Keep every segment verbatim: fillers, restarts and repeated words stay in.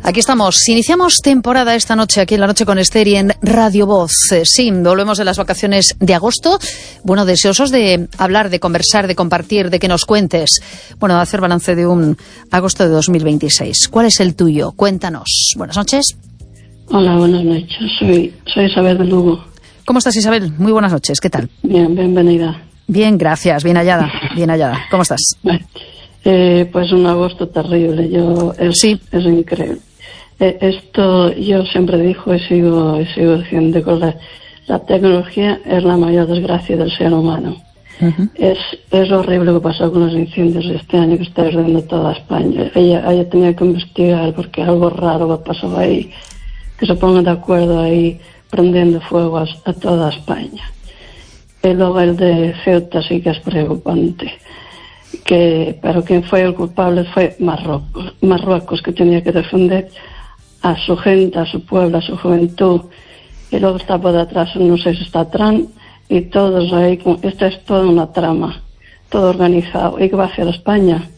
Aquí estamos, iniciamos temporada esta noche aquí en La Noche con Esther y en Radio Voz. Eh, sí, volvemos de las vacaciones de agosto. Bueno, deseosos de hablar, de conversar, de compartir, de que nos cuentes. Bueno, de hacer balance de un agosto de dos mil veintiséis. ¿Cuál es el tuyo? Cuéntanos. Buenas noches. Hola, buenas noches. Soy, soy Isabel de Lugo. ¿Cómo estás, Isabel? Muy buenas noches. ¿Qué tal? Bien, bienvenida. Bien, gracias. Bien hallada. Bien hallada. ¿Cómo estás? Eh, pues un agosto terrible. Yo es, sí. es increíble. Eh, esto yo siempre digo y sigo, y sigo diciendo que la, la tecnología es la mayor desgracia del ser humano. Uh-huh. Es, es horrible lo que pasó con los incendios este año que está ardiendo toda España. Ella, ella tenía que investigar porque algo raro que pasó ahí, que se pongan de acuerdo ahí prendiendo fuego a, a toda España. Y luego el de Ceuta sí que es preocupante. Que, pero quien fue el culpable fue Marruecos, Marruecos que tenía que defender a su gente, a su pueblo, a su juventud, y luego está por detrás, no sé si está Trump, y todos ahí, esta es toda una trama, todo organizado. ¿Y qué va a hacer España?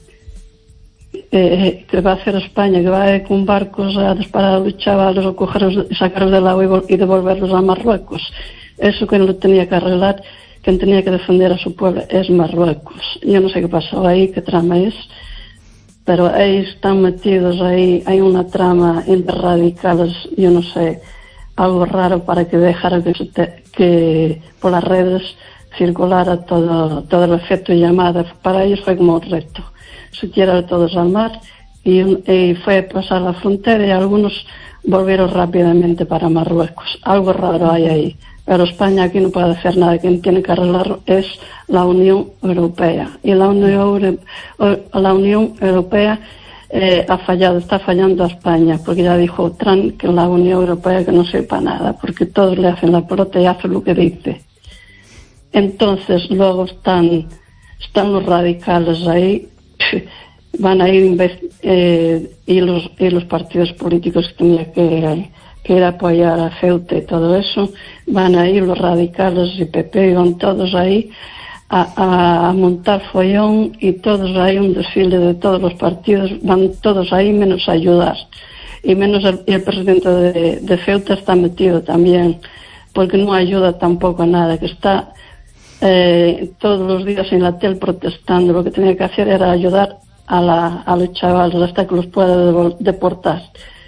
Eh, ¿Qué va a hacer España? ¿Que va a ir con barcos a disparar a los chavales o cogerlos, sacarlos del agua y devolverlos a Marruecos? Eso que no lo tenía que arreglar, quien tenía que defender a su pueblo es Marruecos. Yo no sé qué pasó ahí, qué trama es, pero ahí están metidos, ahí hay una trama entre radicales, yo no sé, algo raro para que dejara que, te, que por las redes circulara todo, todo el efecto de llamada. Para ellos fue como un reto, se tiraron todos al mar y, y fue pasar la frontera y algunos volvieron rápidamente para Marruecos. Algo raro hay ahí. Pero España aquí no puede hacer nada, quien tiene que arreglarlo es la Unión Europea. Y la Unión, la Unión Europea eh, ha fallado, está fallando a España, porque ya dijo Trump que la Unión Europea que no sepa nada, porque todos le hacen la pelota y hacen lo que dice. Entonces luego están, están los radicales ahí, van a ir eh, y, los, y los partidos políticos que tenían que... que era apoyar a Ceuta y todo eso, van a ir los radicales y P P, van todos ahí a, a, a montar follón y todos ahí, un desfile de todos los partidos, van todos ahí menos a ayudar. Y menos el, y el presidente de, de Ceuta está metido también, porque no ayuda tampoco a nada, que está eh, todos los días en la tele protestando. Lo que tenía que hacer era ayudar a, la, a los chavales hasta que los pueda deportar.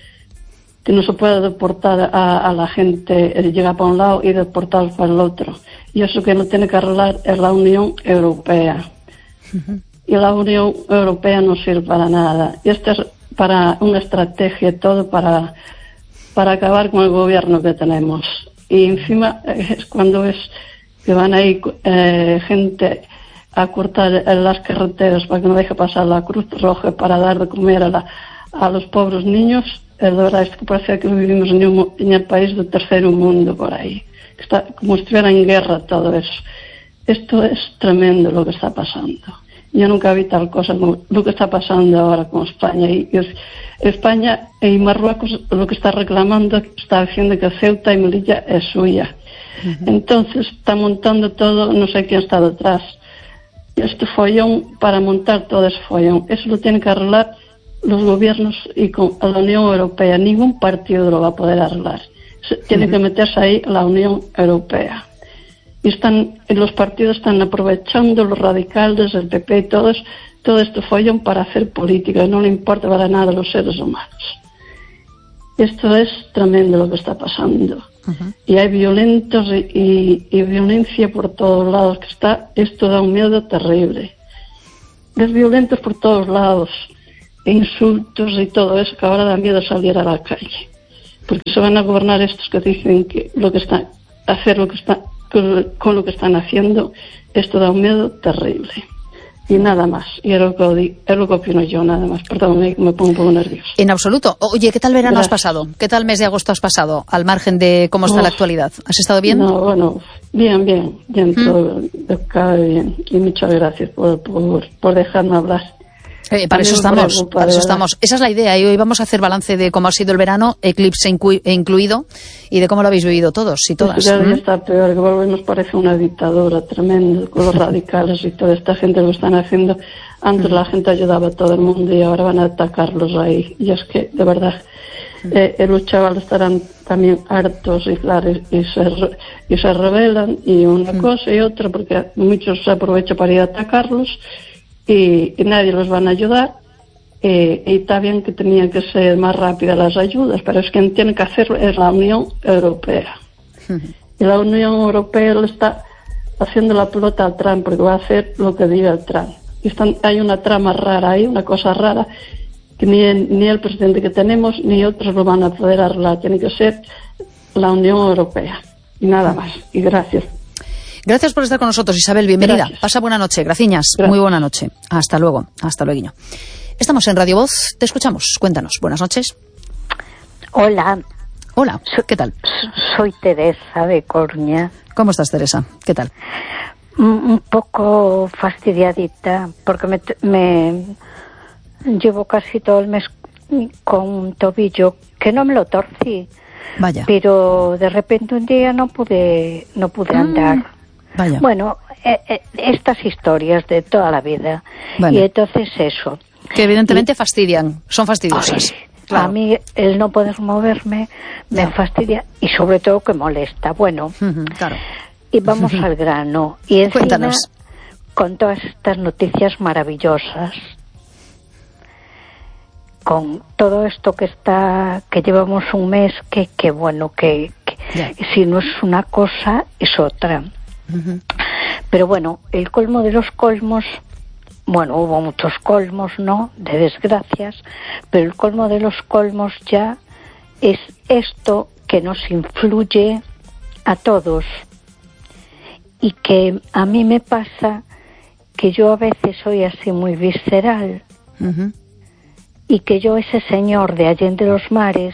Que no se puede deportar a, a la gente, eh, llega para un lado y deportarlos para el otro. Y eso que no tiene que arreglar es la Unión Europea. Uh-huh. Y la Unión Europea no sirve para nada. Y esto es para una estrategia todo para, para acabar con el gobierno que tenemos. Y encima eh, es cuando es que van a ir eh, gente a cortar las carreteras para que no deje pasar la Cruz Roja para dar de comer a, la, a los pobres niños. Es verdad, es que parece que vivimos en, un, en el país del tercer mundo por ahí, que está como si estuviera en guerra todo eso. Esto es tremendo lo que está pasando. Yo nunca vi tal cosa como lo que está pasando ahora con España. Y, y España y Marruecos lo que está reclamando, está diciendo que Ceuta y Melilla es suya. Uh-huh. Entonces está montando todo, no sé quién está detrás. Este follón, para montar todo ese follón, eso lo tiene que arreglar los gobiernos y con la Unión Europea. Ningún partido lo va a poder arreglar. Se, tiene uh-huh. que meterse ahí la Unión Europea. Y están, y los partidos están aprovechando, los radicales, el P P y todos, todo este follón para hacer política. No le importa para nada a los seres humanos. Esto es tremendo lo que está pasando. Uh-huh. Y hay violentos y, y, y violencia por todos lados. Que está, esto da un miedo terrible. Es violentos por todos lados. Insultos y todo eso, que ahora da miedo salir a la calle, porque se van a gobernar estos que dicen que lo que están hacer lo que está con lo que están haciendo. Esto da un miedo terrible y nada más. Y es lo que, es lo que opino yo, nada más. Perdón, me pongo un poco nervioso. En absoluto. Oye, ¿qué tal verano Gracias. has pasado? ¿Qué tal mes de agosto has pasado? Al margen de cómo está oh, la actualidad, ¿has estado bien? No, bueno, bien, bien, bien, ¿Mm? todo cabe bien. Y muchas gracias por por, por dejarme hablar. Eh, para eso estamos, para eso estamos. Esa es la idea. Y hoy vamos a hacer balance de cómo ha sido el verano, eclipse inclu- incluido, y de cómo lo habéis vivido todos y todas. Es que cada día está peor, que volvemos, parece una dictadura tremenda, con los radicales y toda esta gente lo están haciendo Antes uh-huh. la gente ayudaba a todo el mundo y ahora van a atacarlos ahí. Y es que, de verdad, uh-huh. eh, los chavales estarán también hartos y claro, y se, y se rebelan, y una uh-huh. cosa y otra, porque muchos se aprovechan para ir a atacarlos y, y nadie los van a ayudar. Eh, y está bien que tenían que ser más rápidas las ayudas, pero es que quien tiene que hacerlo es la Unión Europea. Uh-huh. Y la Unión Europea le está haciendo la pelota al Trump, porque va a hacer lo que diga el Trump. Y están, hay una trama rara ahí, una cosa rara, que ni el, ni el presidente que tenemos ni otros lo van a poder arreglar. Tiene que ser la Unión Europea. Y nada más. Y gracias. Gracias por estar con nosotros, Isabel. Bienvenida. Gracias. Pasa buena noche. Graciñas. Gracias. Muy buena noche. Hasta luego. Hasta luego. Estamos en Radio Voz. Te escuchamos. Cuéntanos. Buenas noches. Hola. Hola. ¿Qué tal? Soy Teresa de Coruña. ¿Cómo estás, Teresa? ¿Qué tal? Un poco fastidiadita, porque me, me llevo casi todo el mes con un tobillo que no me lo torcí. Vaya. Pero de repente un día no pude no pude ah, andar. Vaya. Bueno, eh, eh, estas historias de toda la vida. Vale. Y entonces eso. Que evidentemente y, fastidian, son fastidiosas. Ay, claro. A mí el no poder moverme me no. fastidia y sobre todo que molesta. Bueno, uh-huh, claro. Y vamos al grano. Y encima, Cuéntanos. Con todas estas noticias maravillosas, con todo esto que está, que llevamos un mes, que, que bueno, que, que si no es una cosa, es otra. Uh-huh. Pero bueno, el colmo de los colmos, bueno, hubo muchos colmos, ¿no?, de desgracias, pero el colmo de los colmos ya es esto que nos influye a todos. Y que a mí me pasa que yo a veces soy así muy visceral. Uh-huh. Y que yo, ese señor de Allende los Mares,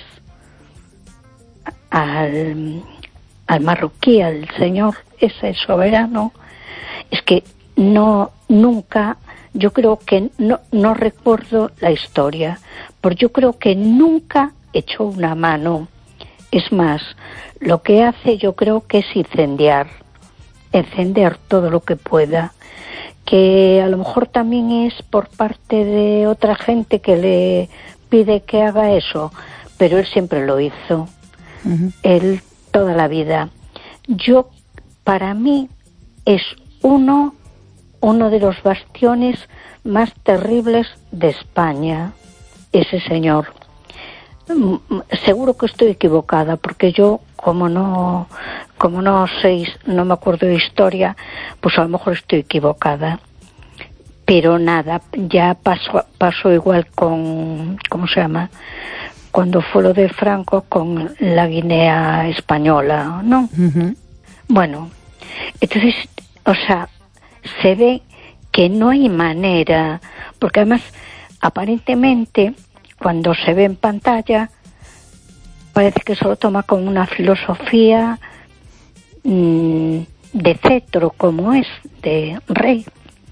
al, al marroquí, al señor ese soberano, es que no, nunca, yo creo que no, no recuerdo la historia, porque yo creo que nunca echó una mano. Es más, lo que hace yo creo que es incendiar. encender todo lo que pueda, que a lo mejor también es por parte de otra gente que le pide que haga eso, pero él siempre lo hizo, uh-huh. él toda la vida. Yo, para mí, es uno, uno de los bastiones más terribles de España, ese señor. Seguro que estoy equivocada, porque yo, como no como no sé, no me acuerdo de historia, pues a lo mejor estoy equivocada. Pero nada, ya pasó, pasó igual con, ¿cómo se llama?, cuando fue lo de Franco con la Guinea española, ¿no? Uh-huh. Bueno, entonces, o sea, se ve que no hay manera, porque además, aparentemente, cuando se ve en pantalla, parece que solo toma como una filosofía mmm, de cetro, como es, de rey.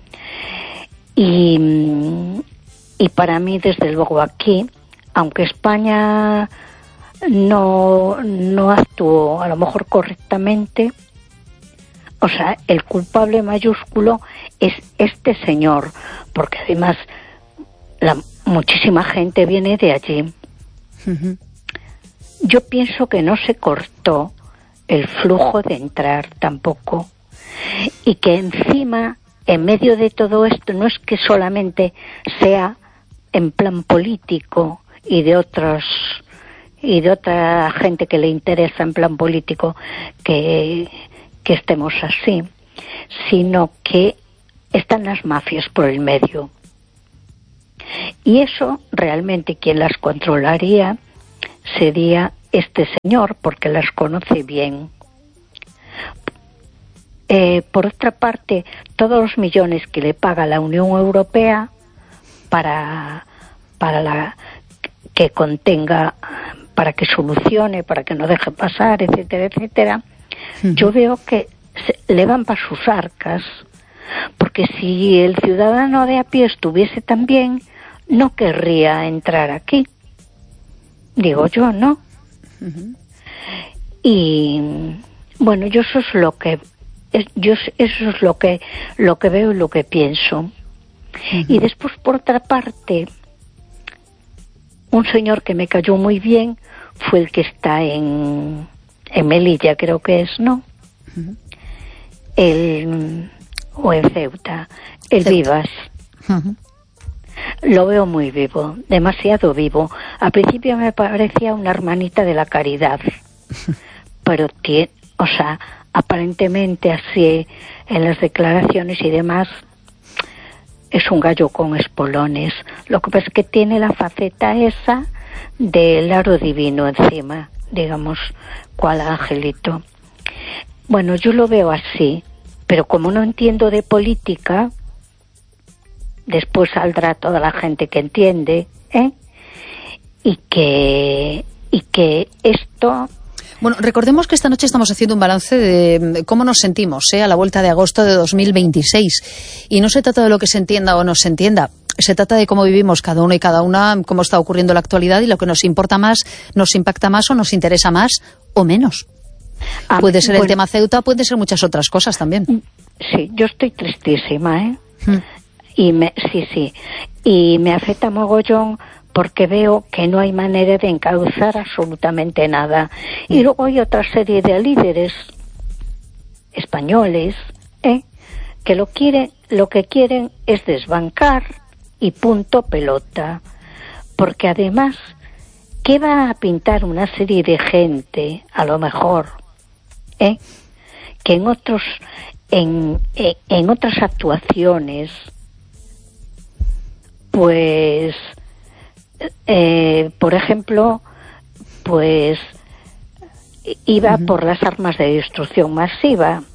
Y, y para mí, desde luego, aquí, aunque España no, no actuó a lo mejor correctamente, o sea, el culpable mayúsculo es este señor, porque además la muchísima gente viene de allí. Uh-huh. Yo pienso que no se cortó el flujo de entrar tampoco, y que encima, en medio de todo esto, no es que solamente sea en plan político y de otros y de otra gente que le interesa en plan político que, que estemos así, sino que están las mafias por el medio. Y eso realmente quien las controlaría sería este señor, porque las conoce bien. Eh, por otra parte, todos los millones que le paga la Unión Europea para, para la, que contenga, para que solucione, para que no deje pasar, etcétera, etcétera, uh-huh. yo veo que se, le van para sus arcas, porque si el ciudadano de a pie estuviese tan bien, no querría entrar aquí. Digo yo, ¿no? Uh-huh. Y bueno, yo eso es lo que es, yo eso es lo que lo que veo y lo que pienso. Uh-huh. Y después, por otra parte, un señor que me cayó muy bien fue el que está en, en Melilla, creo que es, ¿no? Uh-huh. El, o en Ceuta, el Ceuta. Vivas. Uh-huh. Lo veo muy vivo, demasiado vivo. Al principio me parecía una hermanita de la caridad, pero tiene, o sea, aparentemente así en las declaraciones y demás, es un gallo con espolones. Lo que pasa es que tiene la faceta esa del aro divino encima, digamos, cual angelito. Bueno, yo lo veo así, pero como no entiendo de política, después saldrá toda la gente que entiende, ¿eh? Y que, y que esto... Bueno, recordemos que esta noche estamos haciendo un balance de cómo nos sentimos, ¿eh? A la vuelta de agosto de dos mil veintiséis. Y no se trata de lo que se entienda o no se entienda. Se trata de cómo vivimos cada uno y cada una, cómo está ocurriendo la actualidad y lo que nos importa más, nos impacta más o nos interesa más o menos. Ah, puede ser bueno, el tema Ceuta, puede ser muchas otras cosas también. Sí, yo estoy tristísima, ¿eh? Hmm. Y me, sí, sí. Y me afecta mogollón porque veo que no hay manera de encauzar absolutamente nada. Y luego hay otra serie de líderes españoles, ¿eh? Que lo quieren, lo que quieren es desbancar y punto pelota. Porque además, ¿qué va a pintar una serie de gente, a lo mejor, ¿eh? que en otros, en, en, en otras actuaciones, pues, eh, por ejemplo, pues iba uh-huh. por las armas de destrucción masiva?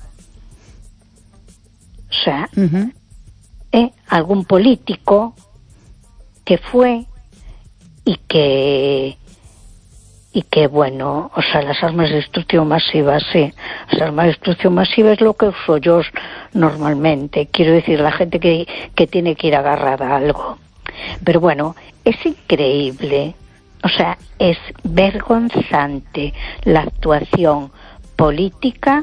O sea, uh-huh. eh, algún político que fue y que y que bueno, o sea, las armas de destrucción masiva, sí, las armas de destrucción masiva es lo que uso yo normalmente, quiero decir, la gente que, que tiene que ir agarrada a algo. Pero bueno, es increíble, o sea, es vergonzante la actuación política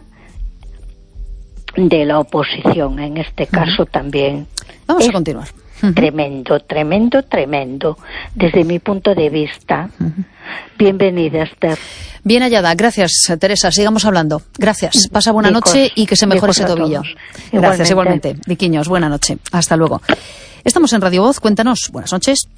de la oposición, en este caso uh-huh. también. Vamos es a continuar. Uh-huh. Tremendo, tremendo, tremendo, desde mi punto de vista. Uh-huh. Bienvenida, Esther. Bien hallada, gracias, Teresa, sigamos hablando. Gracias, pasa buena Vicos, noche y que se mejore ese tobillo. Gracias, igualmente. igualmente. Viquiños, buena noche, hasta luego. Estamos en Radio Voz, cuéntanos, buenas noches.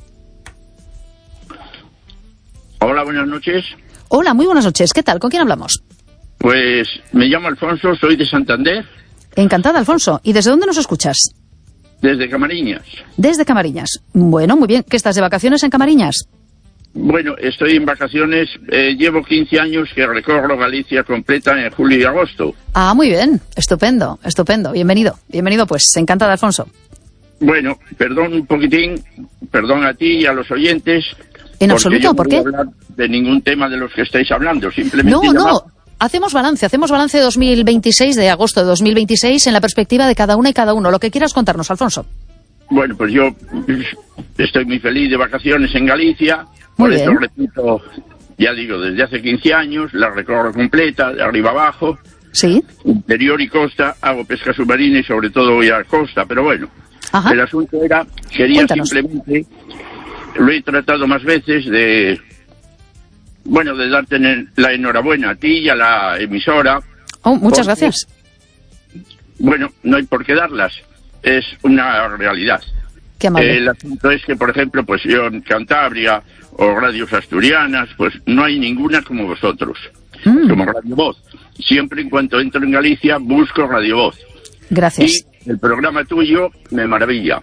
Hola, buenas noches. Hola, muy buenas noches, ¿qué tal? ¿Con quién hablamos? Pues me llamo Alfonso, soy de Santander. Encantada, Alfonso. ¿Y desde dónde nos escuchas? Desde Camariñas. Desde Camariñas. Bueno, muy bien. ¿Qué estás de vacaciones en Camariñas? Bueno, estoy en vacaciones. Eh, llevo quince años que recorro Galicia completa en julio y agosto. Ah, muy bien. Estupendo, estupendo. Bienvenido. Bienvenido, pues. Encantada, Alfonso. Bueno, perdón un poquitín. Perdón a ti y a los oyentes. En absoluto, ¿por qué? No voy a hablar de ningún tema de los que estáis hablando. Simplemente no, no. Hacemos balance, hacemos balance de dos mil veintiséis, de agosto de dos mil veintiséis, en la perspectiva de cada una y cada uno. Lo que quieras contarnos, Alfonso. Bueno, pues yo estoy muy feliz de vacaciones en Galicia. Muy por bien. eso repito, ya digo, desde hace quince años, la recorro completa, de arriba abajo. Sí. Interior y costa, hago pesca submarina y sobre todo voy a costa. Pero bueno, Ajá. el asunto era, quería Cuéntanos. simplemente, lo he tratado más veces de... Bueno, de darte la enhorabuena a ti y a la emisora. Oh, muchas porque, gracias. Bueno, no hay por qué darlas. Es una realidad. Qué amable. El asunto es que, por ejemplo, pues yo en Cantabria o radios asturianas, pues no hay ninguna como vosotros. Mm. Como Radio Voz. Siempre en cuanto entro en Galicia, busco Radio Voz. Gracias. Y el programa tuyo me maravilla.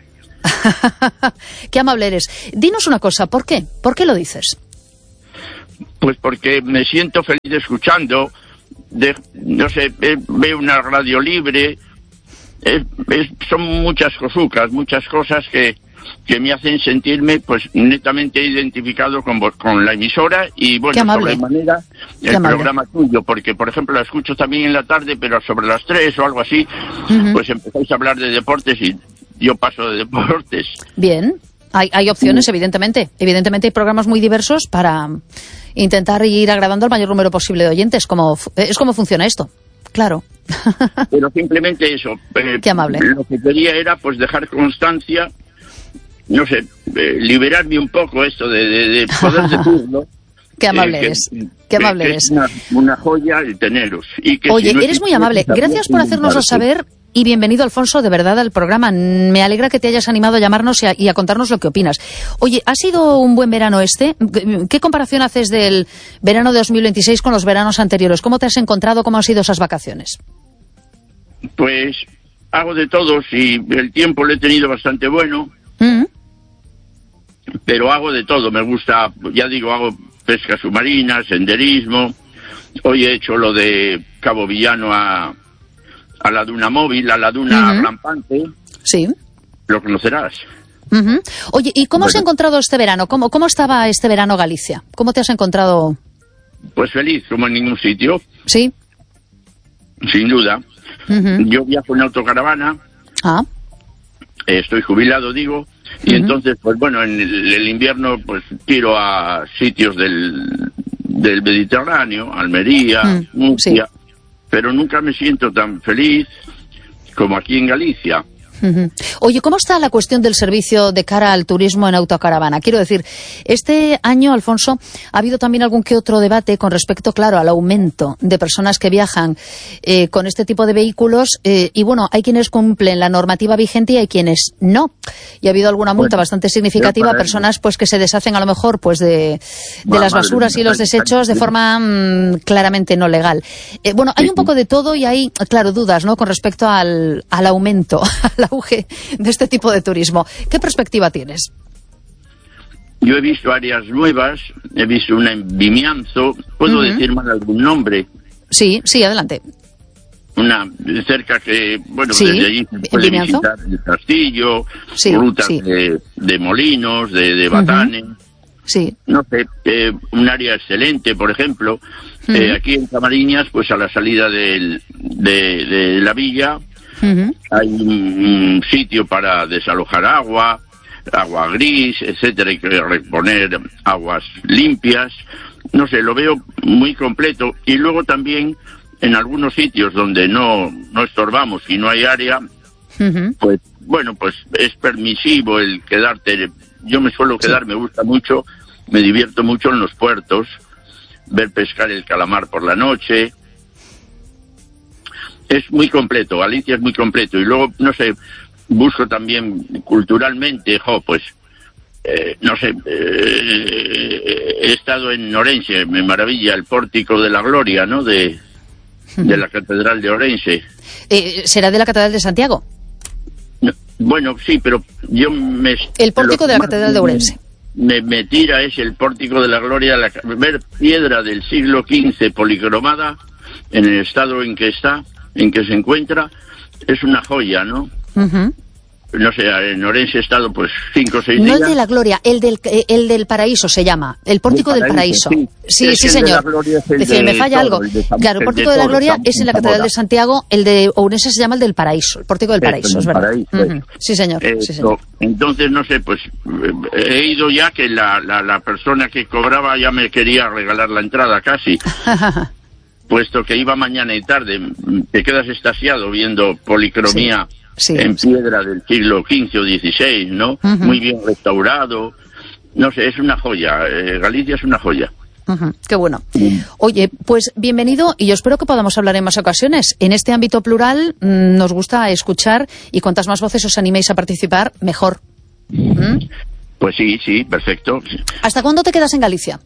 Qué amable eres. Dinos una cosa, ¿por qué? ¿Por qué lo dices? Pues porque me siento feliz escuchando, de, no sé, eh, veo una radio libre, eh, eh, son muchas cosucas, muchas cosas que, que me hacen sentirme pues netamente identificado con vos, con la emisora y bueno, sobremanera el programa tuyo, porque por ejemplo la escucho también en la tarde, pero sobre las tres o algo así, uh-huh. pues empezáis a hablar de deportes y yo paso de deportes. Bien. Hay, hay opciones, evidentemente. Evidentemente hay programas muy diversos para intentar ir agradando al mayor número posible de oyentes. Como, es como funciona esto, claro. Pero simplemente eso. Eh, Qué amable. Lo que quería era pues dejar constancia no sé, eh, liberarme un poco esto de, de, de poder decirlo. Qué amable eh, eres, que, qué amable que eres. Es una, una joya el teneros. Y que Oye, si no eres muy amable. Gracias por hacérnoslo saber y bienvenido, Alfonso, de verdad, al programa. Me alegra que te hayas animado a llamarnos y a, y a contarnos lo que opinas. Oye, ¿ha sido un buen verano este? ¿Qué comparación haces del verano de dos mil veintiséis con los veranos anteriores? ¿Cómo te has encontrado? ¿Cómo han sido esas vacaciones? Pues hago de todo. Si el tiempo lo he tenido bastante bueno, mm-hmm. pero hago de todo. Me gusta, ya digo, hago pesca submarina, senderismo. Hoy he hecho lo de Cabo Villano a, a la duna móvil, a la duna uh-huh. rampante. Sí. Lo conocerás. Uh-huh. Oye, ¿y cómo bueno. has encontrado este verano? ¿Cómo, ¿Cómo estaba este verano Galicia? ¿Cómo te has encontrado? Pues feliz, como en ningún sitio. Sí. Sin duda. Uh-huh. Yo viajo en autocaravana. Ah. Estoy jubilado, digo. Y uh-huh. entonces, pues bueno, en el, el invierno pues tiro a sitios del, del Mediterráneo, Almería, uh-huh. Murcia, sí. pero nunca me siento tan feliz como aquí en Galicia. Uh-huh. Oye, ¿cómo está la cuestión del servicio de cara al turismo en autocaravana? Quiero decir, este año, Alfonso, ha habido también algún que otro debate con respecto, claro, al aumento de personas que viajan eh, con este tipo de vehículos eh, y, bueno, hay quienes cumplen la normativa vigente y hay quienes no. Y ha habido alguna multa bueno, bastante significativa a personas pues que se deshacen a lo mejor pues de, de bueno, las basuras y los desechos de forma mmm, claramente no legal. Eh, bueno, hay un poco de todo y hay, claro, dudas, ¿no?, con respecto al, al aumento, al auge de este tipo de turismo. ¿Qué perspectiva tienes? Yo he visto áreas nuevas, he visto una en Vimianzo, ¿puedo uh-huh. decir mal algún nombre? Sí, sí, adelante. Una cerca que, bueno, sí, desde allí se puede ¿Vimianzo? Visitar el castillo, sí, rutas sí. De, de molinos, de, de batanes. Uh-huh. Sí. No sé, eh, un área excelente, por ejemplo. Uh-huh. Eh, aquí en Camariñas, pues a la salida del, de, de la villa, uh-huh. hay un, un sitio para desalojar agua, agua gris, etcétera, hay que reponer aguas limpias. No sé, lo veo muy completo. Y luego también en algunos sitios donde no, no estorbamos y no hay área, uh-huh. pues bueno, pues es permisivo el quedarte. Yo me suelo quedar, sí. me gusta mucho, me divierto mucho en los puertos, ver pescar el calamar por la noche. Es muy completo, Galicia es muy completo. Y luego, no sé, busco también culturalmente, jo, pues, eh, no sé, eh, he estado en Orense, me maravilla el pórtico de la Gloria, ¿no?, de, de la Catedral de Orense. Eh, ¿Será de la Catedral de Santiago? No, bueno, sí, pero yo me... El pórtico de la Catedral de Orense. Me, me tira es el pórtico de la Gloria, la, ver piedra del siglo quince policromada en el estado en que está, en que se encuentra, es una joya, ¿no? Uh-huh. No sé, en Orense he estado pues cinco o seis días. No el de la Gloria, el del, el del Paraíso se llama, el Pórtico del Paraíso. Sí, sí, sí, sí señor. Decía, me falla algo. Claro, el Pórtico de, de la Gloria es en la Catedral de Santiago, el de Ourense se llama el del Paraíso, el Pórtico del Paraíso, es verdad. Paraíso, uh-huh. Sí, señor. Eh, sí, señor. Entonces, no sé, pues he ido ya que la, la, la persona que cobraba ya me quería regalar la entrada casi. Puesto que iba mañana y tarde, te quedas extasiado viendo policromía. Sí. Sí, en sí. piedra del siglo quince o dieciséis, ¿no? Uh-huh. Muy bien restaurado. No sé, es una joya. Eh, Galicia es una joya. Uh-huh. Qué bueno. Uh-huh. Oye, pues bienvenido y yo espero que podamos hablar en más ocasiones. En este ámbito plural mmm, nos gusta escuchar y cuantas más voces os animéis a participar, mejor. ¿Mm? Pues sí, sí, perfecto. ¿Hasta cuándo te quedas en Galicia?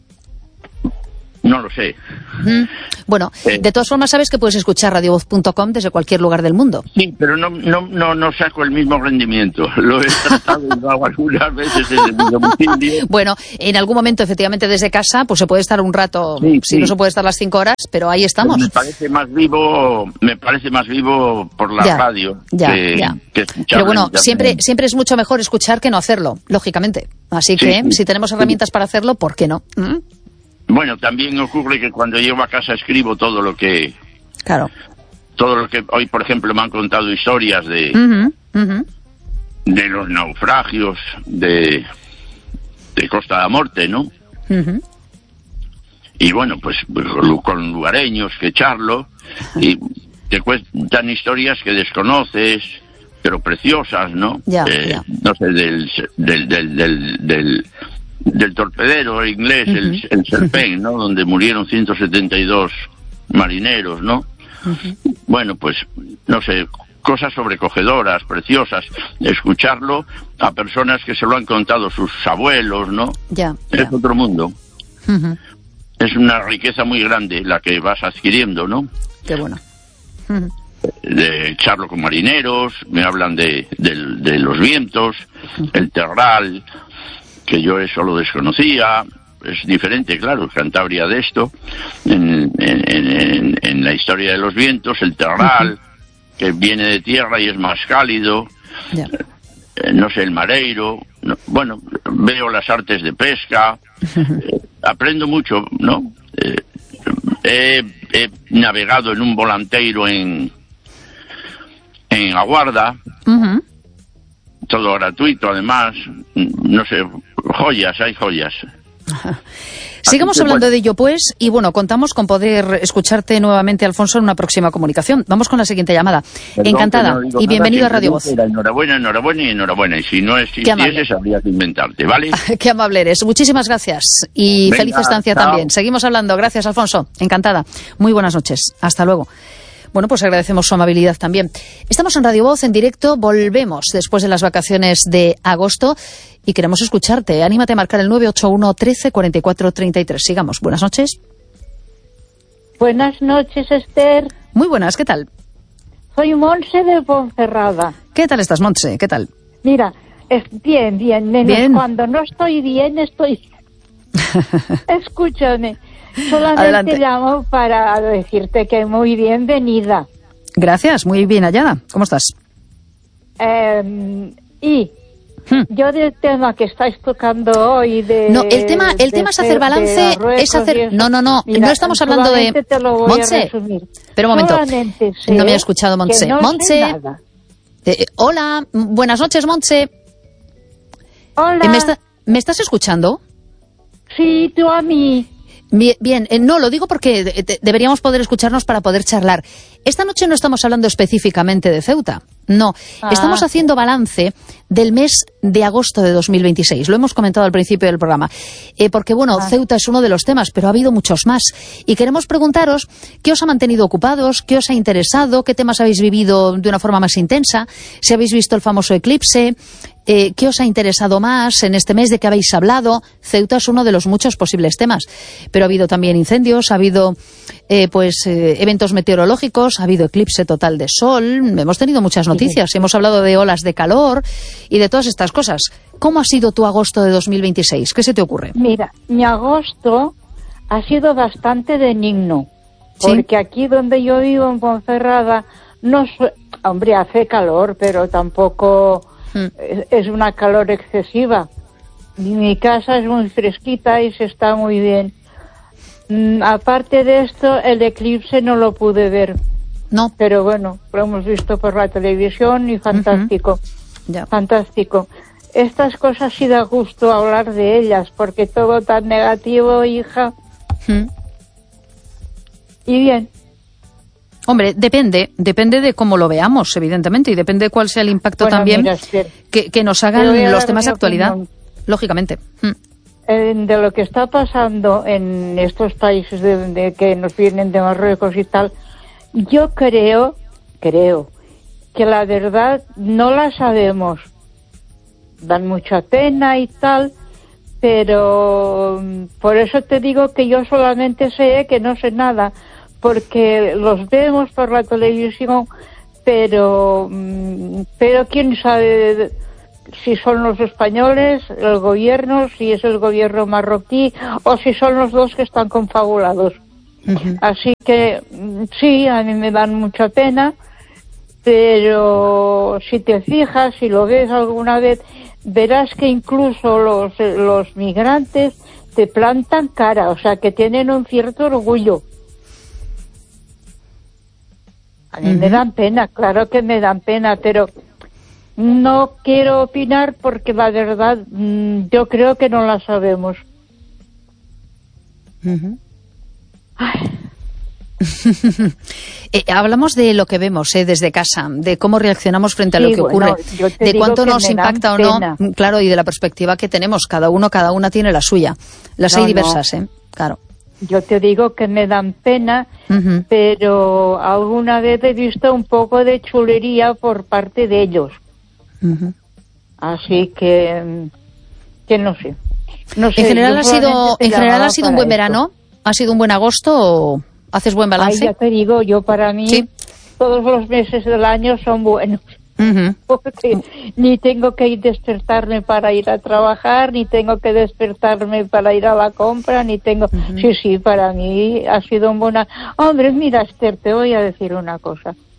No lo sé. Mm. Bueno, eh. de todas formas sabes que puedes escuchar radio voz punto com desde cualquier lugar del mundo. Sí, pero no no no no saco el mismo rendimiento. Lo he tratado y lo hago algunas veces desde mi domicilio. Bueno, en algún momento efectivamente desde casa pues se puede estar un rato, sí, si sí. no se puede estar las cinco horas, pero ahí estamos. Pues me parece más vivo, me parece más vivo por la ya, radio ya, que, ya. que escuchar. Pero bueno, siempre siempre es mucho mejor escuchar que no hacerlo, lógicamente. Así que sí, sí. si tenemos herramientas sí. para hacerlo, ¿por qué no? ¿Mm? Bueno, también ocurre que cuando llego a casa escribo todo lo que... Claro. Todo lo que... Hoy, por ejemplo, me han contado historias de... Uh-huh, uh-huh. de los naufragios de... de Costa da Morte, ¿no? Uh-huh. Y bueno, pues con lugareños que charlo y te cuentan historias que desconoces, pero preciosas, ¿no? Ya, eh, ya. No sé, del del del del, del, del torpedero inglés, uh-huh. el, el Serpent, ¿no? Donde murieron ciento setenta y dos marineros, ¿no? Uh-huh. Bueno, pues, no sé, cosas sobrecogedoras, preciosas, escucharlo a personas que se lo han contado sus abuelos, ¿no? Ya, es ya. otro mundo. Uh-huh. Es una riqueza muy grande la que vas adquiriendo, ¿no? Qué bueno. Uh-huh. De charlo con marineros, me hablan de, de, de los vientos, uh-huh. el terral, que yo eso lo desconocía. Es diferente, claro, Cantabria de esto, en, en, en, en la historia de los vientos, el terral, uh-huh. que viene de tierra y es más cálido, yeah. eh, no sé, el mareiro, no, bueno, veo las artes de pesca, uh-huh. eh, aprendo mucho, ¿no? Eh, he, he navegado en un volanteiro en en Aguarda, uh-huh. todo gratuito, además, no sé, joyas, hay joyas. Sigamos que, hablando bueno. de ello, pues, y bueno, contamos con poder escucharte nuevamente, Alfonso, en una próxima comunicación. Vamos con la siguiente llamada. Perdón, Encantada no y bienvenido a Radio Voz. Enhorabuena, enhorabuena y enhorabuena. Y si no existieses, habría que inventarte, ¿vale? Qué amable eres. Muchísimas gracias y Venga, feliz estancia chao. también. Seguimos hablando. Gracias, Alfonso. Encantada. Muy buenas noches. Hasta luego. Bueno, pues agradecemos su amabilidad también. Estamos en Radio Voz, en directo. Volvemos después de las vacaciones de agosto y queremos escucharte. Anímate a marcar el nueve ocho uno, trece, cuarenta y cuatro, treinta y tres. Sigamos. Buenas noches. Buenas noches, Esther. Muy buenas. ¿Qué tal? Soy Montse de Ponferrada. ¿Qué tal estás, Montse? ¿Qué tal? Mira, es bien, bien. Menos bien. Cuando no estoy bien, estoy... Escúchame. Solamente Adelante. llamo para decirte que muy bienvenida. Gracias, muy bien hallada. ¿Cómo estás? Eh, y Hmm. yo del tema que estáis tocando hoy de... No, el tema, el de tema es ser- hacer de balance, Marruecos es hacer... y eso. No, no, no, Mira, no estamos hablando de... solamente te lo voy a Montse, resumir. espera un momento. Solamente sé No me ha escuchado, que Montse. no sé Montse. nada. Eh, eh, hola, m- buenas noches, Montse. Hola. Eh, ¿me, está- ¿Me estás escuchando? Sí, tú a mí. Bien, bien, eh, no, lo digo porque de- de- deberíamos poder escucharnos para poder charlar. Esta noche no estamos hablando específicamente de Ceuta, no. Ah. Estamos haciendo balance del mes de agosto de dos mil veintiséis. Lo hemos comentado al principio del programa. Eh, porque, bueno, Ah. Ceuta es uno de los temas, pero ha habido muchos más. Y queremos preguntaros qué os ha mantenido ocupados, qué os ha interesado, qué temas habéis vivido de una forma más intensa, si habéis visto el famoso eclipse, eh, qué os ha interesado más en este mes, de qué habéis hablado. Ceuta es uno de los muchos posibles temas, pero ha habido también incendios, ha habido eh, pues eh, eventos meteorológicos, ha habido eclipse total de sol, hemos tenido muchas noticias, hemos hablado de olas de calor y de todas estas cosas. ¿Cómo ha sido tu agosto de dos mil veintiséis? ¿Qué se te ocurre? Mira, mi agosto ha sido bastante benigno, ¿Sí? porque aquí donde yo vivo, en Ponferrada, no su- hombre, hace calor, pero tampoco Mm. es, es una calor excesiva. Y mi casa es muy fresquita y se está muy bien. Mm, aparte de esto, el eclipse no lo pude ver, No, pero bueno, lo hemos visto por la televisión y fantástico. ya. Fantástico. Estas cosas sí da gusto hablar de ellas, porque todo tan negativo, hija. Mm. Y bien, Hombre, depende, depende de cómo lo veamos, evidentemente, y depende de cuál sea el impacto Bueno, también mira, Esther, que, que nos te voy hagan a los dar temas de mi actualidad, opinión. lógicamente. Mm. eh, de lo que está pasando en estos países de, de que nos vienen de Marruecos y tal, yo creo, creo, que la verdad no la sabemos. Dan mucha pena y tal, pero mm, por eso te digo que yo solamente sé que no sé nada, porque los vemos por la televisión, pero mm, pero quién sabe si son los españoles, el gobierno, si es el gobierno marroquí o si son los dos que están confabulados. Ujú. Así que mm, sí, a mí me dan mucha pena, pero si te fijas, si lo ves alguna vez, verás que incluso los, los migrantes te plantan cara, o sea que tienen un cierto orgullo. A mí me Ujú. dan pena, claro que me dan pena, pero no quiero opinar porque la verdad mm, yo creo que no la sabemos. Ujú. Ay, eh, hablamos de lo que vemos eh, desde casa, de cómo reaccionamos frente a Sí, lo que bueno, ocurre, yo te de digo cuánto que nos me dan impacta o pena. no, claro, y de la perspectiva que tenemos. Cada uno, cada una tiene la suya. Las No, hay diversas, ¿eh? Claro. Yo te digo que me dan pena, Uh-huh. pero alguna vez he visto un poco de chulería por parte de ellos. Uh-huh. Así que, que no sé. No sé En general yo ha sido, solamente en te general llamaba ha sido un para buen eso. verano, ha sido un buen agosto, o haces buen Ay, balance. ya te digo, yo para mí Sí. todos los meses del año son buenos. Uh-huh. Porque ni tengo que ir despertarme para ir a trabajar, ni tengo que despertarme para ir a la compra, ni tengo... Sí, sí, para mí ha sido un buen... Hombre, mira, Esther, te voy a decir una cosa.